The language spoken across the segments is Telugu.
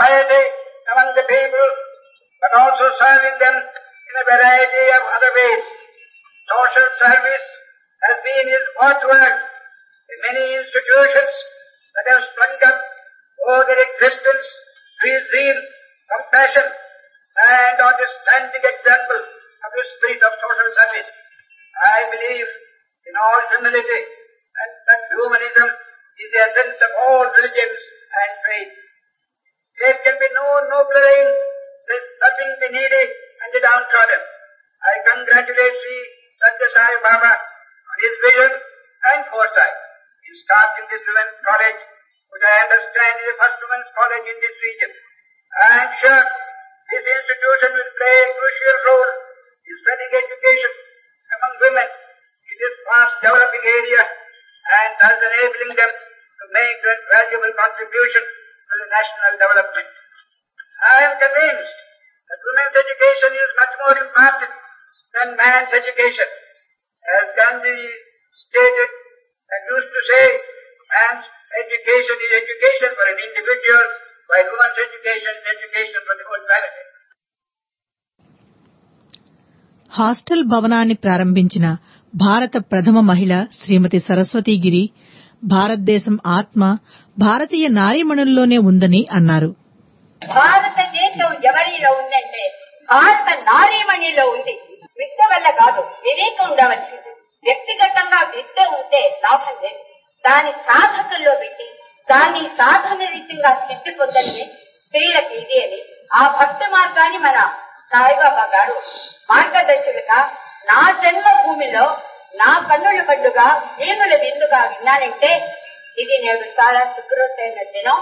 society, among the people, but also serving them in a variety of other ways. Social service has been his watchword. Many institutions that have sprung up owe their existence to his zeal, compassion, and are the standing example of his spirit of social service. I believe in all humility and that humanism is the essence of all religions and faiths. There can be no nobler aim than serving the needy and the downtrodden. I congratulate Sri Satya Sai Baba on his vision and foresight in starting this women's college, which I understand is the first women's college in this region. I am sure this institution will play a crucial role in spreading education among women in this fast developing area and thus enabling them to make a valuable contribution to the national development. I am convinced that women's education is much more important than man's education. As Gandhi stated and used to say, man's education is education for an individual, while women's education is education for the whole family. Hostel భవనాన్ని ప్రారంభించిన భారత ప్రథమ మహిళ శ్రీమతి సరస్వతీగిరి భారతదేశం ఆత్మ భారతీయ నారీమణుల్లోనే ఉందని అన్నారు. భారతదేశం ఎవరిలో ఉందంటే భారత నారీమణిలో ఉంది. విద్య వల్ల కాదు, వివేకం ఉండవలసింది. వ్యక్తిగతంగా విద్య ఉంటే లాభం లేదు. దాని సాధకుల్లో పెట్టి దాన్ని సాధన రీతిగా సిద్ధి పొందని స్త్రీలకు ఇది అని ఆ భక్తి మార్గాన్ని మన సాయిబాబా గారు మార్గదర్శకులుగా నా జన్మభూమిలో నా కన్నుల పండుగ జీవుల విందుగా విన్నానంటే ఇది నేను చాలా సుఖృతైన దినం.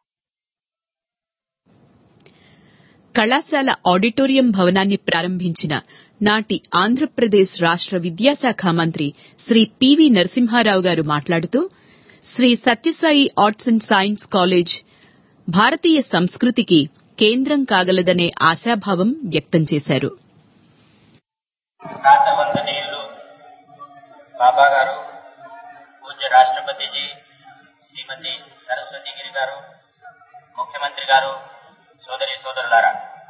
కళాశాల ఆడిటోరియం భవనాన్ని ప్రారంభించిన నాటి ఆంధ్రప్రదేశ్ రాష్ట్ర విద్యాశాఖ మంత్రి శ్రీ పివి నరసింహారావు గారు మాట్లాడుతూ Shri Sathya Sai arts and science college భారతీయ సంస్కృతికి కేంద్రం కాగలదనే ఆశాభావం వ్యక్తం చేశారు. బాబా గారు, పూజ్య రాష్ట్రపతిజీ శ్రీమతి సరస్వతీగిరి గారు, ముఖ్యమంత్రి గారు, సోదరి సోదరులారా,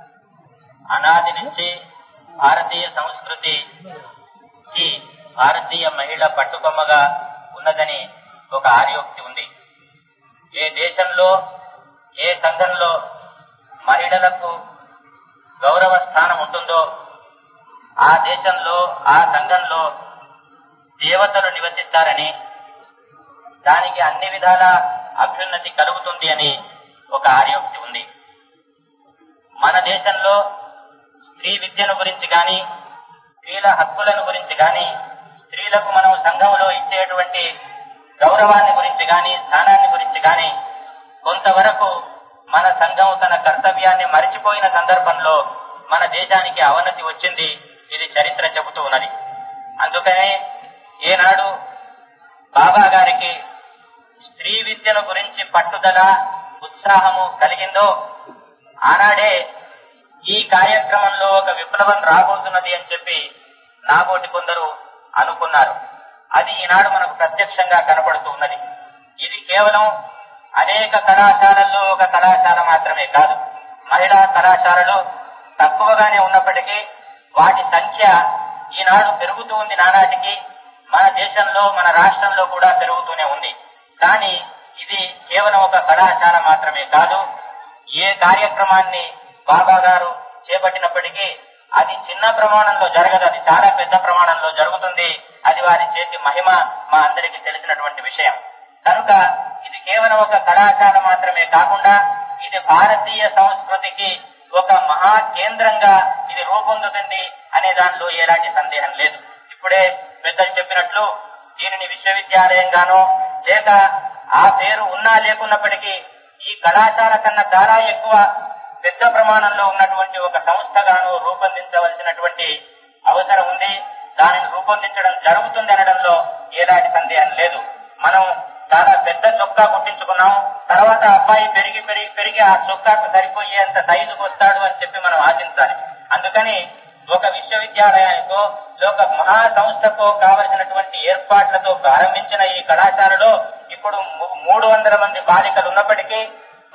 అనాది నుంచి భారతీయ సంస్కృతికి భారతీయ మహిళ పట్టుకొమ్మగా ఉన్నదని ఒక ఆర్యోక్తి ఉంది. ఏ దేశంలో ఏ సంఘంలో మహిళలకు గౌరవ స్థానం ఉంటుందో ఆ దేశంలో ఆ సంఘంలో దేవతలు నివసిస్తారని, దానికి అన్ని విధాల అభ్యున్నతి కలుగుతుంది అని ఒక ఆర్యోక్తి ఉంది. మన దేశంలో స్త్రీ విద్యను గురించి గాని, స్త్రీల హక్కులను గురించి గాని, స్త్రీలకు మనం సంఘంలో ఇచ్చేటువంటి గౌరవాన్ని గురించి గాని, స్థానాన్ని గురించి గాని కొంతవరకు మన సంఘం తన కర్తవ్యాన్ని మరిచిపోయిన సందర్భంలో మన దేశానికి అవనతి వచ్చింది. ఇది చరిత్ర చెబుతూ ఉన్నది. అందుకనే ఏనాడు బాబా గారికి స్త్రీ విద్యను గురించి పట్టుదల, ఉత్సాహము కలిగిందో ఆనాడే ఈ కార్యక్రమంలో ఒక విప్లవం రాబోతున్నది అని చెప్పి నాబోటి కొందరు అనుకున్నారు. అది ఈనాడు మనకు ప్రత్యక్షంగా కనపడుతూ ఉన్నది. ఇది కేవలం అనేక కళాశాలల్లో ఒక కళాశాల మాత్రమే కాదు. మహిళా కళాశాలలు తక్కువగానే ఉన్నప్పటికీ వాటి సంఖ్య ఈనాడు పెరుగుతూ ఉంది. నానాటికి మన దేశంలో, మన రాష్ట్రంలో కూడా పెరుగుతూనే ఉంది. కానీ ఇది కేవలం ఒక కళాశాల మాత్రమే కాదు. ఏ కార్యక్రమాన్ని బాబా గారు చేపట్టినప్పటికీ అది చిన్న ప్రమాణంలో జరగదు, అది చాలా పెద్ద ప్రమాణంలో జరుగుతుంది. అది వారి చేతి మహిమ మా అందరికీ తెలిసినటువంటి విషయం. కనుక ఇది కేవలం ఒక కళాశాల మాత్రమే కాకుండా ఇది భారతీయ సంస్కృతికి ఒక మహా కేంద్రంగా ఇది రూపొందుతుంది అనే దానిలో ఎలాంటి సందేహం లేదు. ఇప్పుడే పెద్దలు చెప్పినట్లు దీనిని విశ్వవిద్యాలయంగానో లేక ఆ పేరు ఉన్నా లేకున్నప్పటికీ ఈ కళాశాల కన్నా చాలా ఎక్కువ పెద్ద ప్రమాణంలో ఉన్నటువంటి ఒక సంస్థగాను రూపొందించవలసినటువంటి అవసరం ఉంది. దానిని రూపొందించడం జరుగుతుంది అనడంలో ఎలాంటి సందేహం లేదు. మనం చాలా పెద్ద చొక్కా కుట్టించుకున్నాం, తర్వాత అబ్బాయి పెరిగి పెరిగి పెరిగి ఆ చొక్కాకు సరిపోయేంత సైజుకు వస్తాడు అని చెప్పి మనం ఆశించాలి. అందుకని ఒక విశ్వవిద్యాలయానికో ఒక మహా సంస్థకో కావలసినటువంటి ఏర్పాట్లతో ప్రారంభించిన ఈ కళాశాలలో ఇప్పుడు 300 మంది బాలికలు ఉన్నప్పటికీ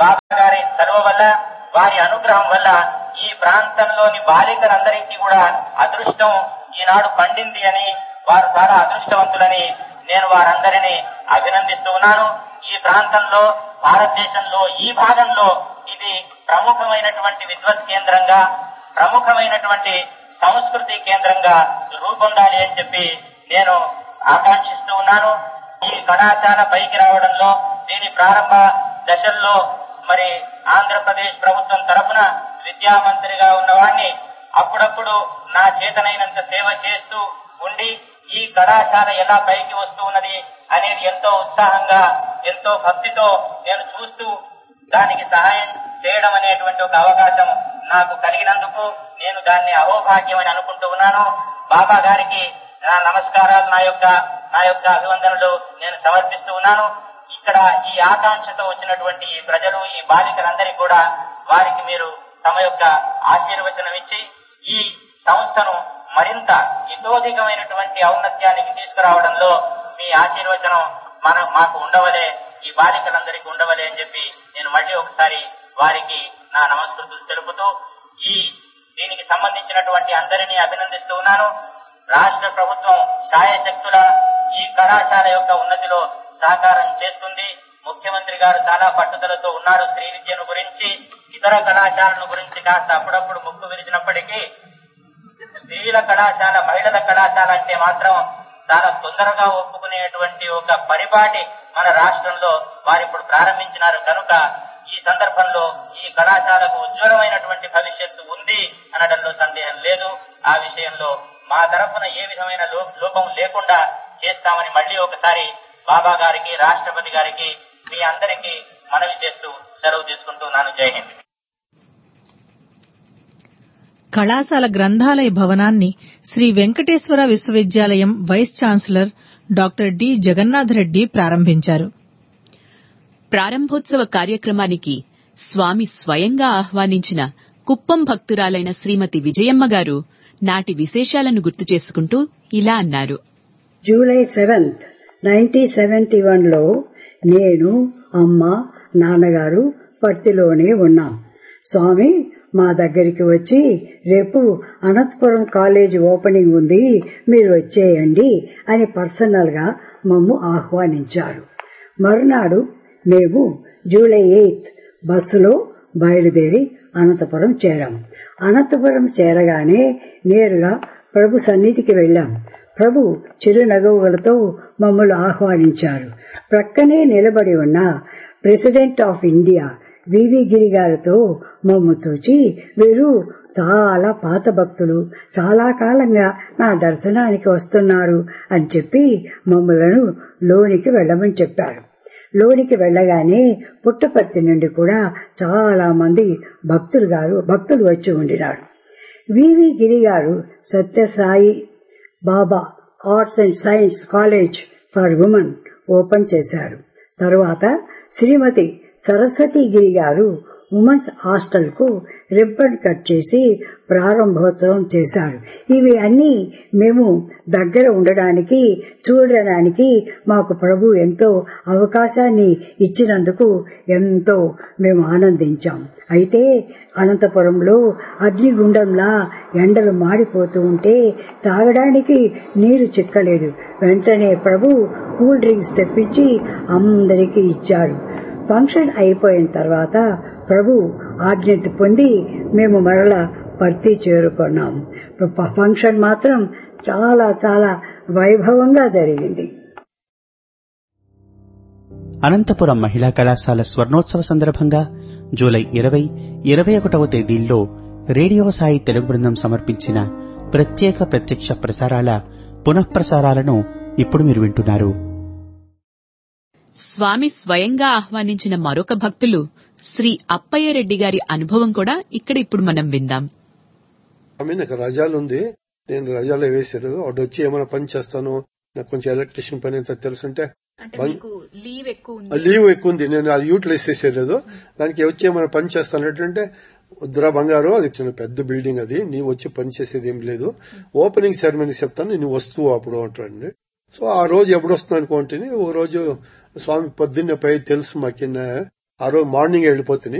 బాబా గారి చలువ వల్ల, వారి అనుగ్రహం వల్ల ఈ ప్రాంతంలోని బాలికలందరికీ కూడా అదృష్టం ఈనాడు పండింది అని, వారు చాలా అదృష్టవంతులని నేను వారందరినీ అభినందిస్తూ ఉన్నాను. ఈ ప్రాంతంలో, భారతదేశంలో ఈ భాగంలో ఇది ప్రముఖమైనటువంటి విద్వత్ కేంద్రంగా, ప్రముఖమైనటువంటి సంస్కృతి కేంద్రంగా రూపొందాలి అని చెప్పి నేను ఆకాంక్షిస్తూ ఉన్నాను. ఈ కళాశాల పైకి రావడంలో, దీని ప్రారంభ దశల్లో మరి ఆంధ్రప్రదేశ్ ప్రభుత్వం తరఫున విద్యామంత్రిగా ఉన్నవాడిని అప్పుడప్పుడు నా చేతనైనంత సేవ చేస్తూ ఉండి ఈ కళాశాల ఎలా పైకి వస్తూ ఉన్నది అనేది ఎంతో ఉత్సాహంగా, ఎంతో భక్తితో నేను చూస్తూ దానికి సహాయం చేయడం అనేటువంటి ఒక అవకాశం నాకు కలిగినందుకు నేను దాన్ని అహోభాగ్యం అని అనుకుంటూ ఉన్నాను. బాబా గారికి నా నమస్కారాలు, నా యొక్క అభివందనలు నేను సమర్పిస్తూ ఉన్నాను. ఇక్కడ ఈ ఆకాంక్షతో వచ్చినటువంటి ఈ ప్రజలు, ఈ బాలికలందరికీ కూడా వారికి మీరు తమ యొక్క ఆశీర్వచనం ఇచ్చి ఈ సంస్థను మరింత ఇతోధికమైనటువంటి ఔన్నత్యానికి తీసుకురావడంలో మీ ఆశీర్వచనం మాకు ఉండవలే, ఈ బాలికలందరికీ ఉండవలే అని చెప్పి నేను మళ్ళీ ఒకసారి వారికి నా నమస్కృతులు తెలుపుతూ దీనికి సంబంధించినటువంటి అందరినీ అభినందిస్తూ ఉన్నాను. రాష్ట్ర ప్రభుత్వం శాయశక్తుల ఈ కళాశాల యొక్క ఉన్నతిలో సహకారం చేస్తుంది. ముఖ్యమంత్రి గారు చాలా పట్టుదలతో ఉన్నారు. స్త్రీ విద్యను గురించి, ఇతర కళాశాలను గురించి కాస్త అప్పుడప్పుడు ముక్కు విరిచినప్పటికీ స్త్రీల కళాశాల, మహిళల కళాశాల అంటే మాత్రం చాలా తొందరగా ఒప్పుకునేటువంటి ఒక పరిపాటి మన రాష్ట్రంలో వారిప్పుడు ప్రారంభించినారు. కనుక ఈ సందర్భంలో ఈ కళాశాలకు ఉజ్వలమైనటువంటి భవిష్యత్తు ఉంది అనడంలో సందేహం లేదు. ఆ విషయంలో మా తరఫున ఏ విధమైన లోపం లేకుండా చేస్తామని మళ్ళీ ఒకసారి బాబా గారికి, రాష్ట్రపతి గారికి, మీ అందరికీ మనవి చేస్తూ సెలవు తీసుకుంటున్నాను. జై హింద్. కళాశాల గ్రంథాలయ భవనాన్ని శ్రీ వెంకటేశ్వర విశ్వవిద్యాలయం vice chancellor doctor D Jagannadh Reddy ప్రారంభించారు. ప్రారంభోత్సవ కార్యక్రమానికి స్వామి స్వయంగా ఆహ్వానించిన కుప్పం భక్తురాలైన శ్రీమతి విజయమ్మ గారు నాటి విశేషాలను గుర్తు చేసుకుంటూ ఇలా అన్నారు. జూలై 7, 1971లో నేను, అమ్మ, నాన్నగారు పర్తిలోనే ఉన్నాం. స్వామి మా దగ్గరికి వచ్చి, రేపు అనంతపురం కాలేజ్ ఓపెనింగ్ ఉంది, మీరు వచ్చేయండి అని పర్సనల్ గా మమ్ము ఆహ్వానించారు. మరునాడు మేము జూలై 8 బస్సులో బయలుదేరి అనంతపురం చేరాం. అనంతపురం చేరగానే నేరుగా ప్రభు సన్నిధికి వెళ్లాం. ప్రభు చిరునగవులతో మమ్మల్ని ఆహ్వానించారు. ప్రక్కనే నిలబడి ఉన్న ప్రెసిడెంట్ ఆఫ్ ఇండియా వివి గిరి గారితో మమ్ము చూచి, వీరు చాలా పాత భక్తులు, చాలా కాలంగా నా దర్శనానికి వస్తున్నారు అని చెప్పి మమ్మలను లోనికి వెళ్లమని చెప్పారు. లోనికి వెళ్లగానే పుట్టపర్తి నుండి కూడా చాలా మంది భక్తులు వచ్చి ఉండినారు. వివి గిరి గారు సత్యసాయి బాబా arts and science college for women open చేశారు. తరువాత శ్రీమతి సరస్వతి గిరి గారు ఉమెన్స్ హాస్టల్ కు రిబ్బన్ కట్ చేసి ప్రారంభోత్సవం చేశారు. ఇవి అన్ని మేము దగ్గర ఉండడానికి, చూడడానికి మాకు ప్రభు ఎంతో అవకాశాన్ని ఇచ్చినందుకు ఎంతో మేము ఆనందించాం. అయితే అనంతపురంలో అగ్నిగుండంలా ఎండలు మాడిపోతూ ఉంటే తాగడానికి నీరు చిక్కలేదు. వెంటనే ప్రభు కూల్ డ్రింక్స్ తెప్పించి అందరికీ ఇచ్చారు. ఫంక్షన్ అయిపోయిన తర్వాత ప్రభు ఆజ్ఞ పొంది మేము మరలా పర్తి చేరుకున్నాం. ఫంక్షన్ మాత్రం చాలా చాలా వైభవంగా జరిగింది. అనంతపురం మహిళా కళాశాల స్వర్ణోత్సవ సందర్భంగా జూలై 20, 21వ తేదీల్లో రేడియో సాయి తెలుగు బృందం సమర్పించిన ప్రత్యక్ష ప్రసారాల పునఃప్రసారాలను ఇప్పుడు మీరు వింటున్నారు. స్వామి స్వయంగా ఆహ్వానించిన మరొక భక్తులు శ్రీ అప్పయ్య రెడ్డి గారి అనుభవం కూడా ఇక్కడ ఇప్పుడు మనం విందాం. నాకు రజాలు ఉంది, నేను రజాలో వేసారు. వాడు వచ్చి ఏమైనా పని చేస్తాను, నాకు కొంచెం ఎలక్ట్రీషియన్ పని అంతా తెలుసుంటే లీవ్ ఎక్కువ ఉంది, నేను అది యూటిలైజ్ చేసేలేదు. దానికి వచ్చి ఏమైనా పని చేస్తాను అంటే, వద్దురా బంగారు, అది చిన్న పెద్ద బిల్డింగ్, అది నీవు వచ్చి పని చేసేది ఏం లేదు, ఓపెనింగ్ సెరమనీ చెప్తాను, నేను వస్తువు అప్పుడు అంటాడండి. సో ఆ రోజు ఎప్పుడు వస్తుంది అనుకుంటే, ఓ రోజు స్వామి పొద్దున్నే పై తెలుసు మాకిన్న ఆ రోజు మార్నింగ్ వెళ్ళిపోతుంది.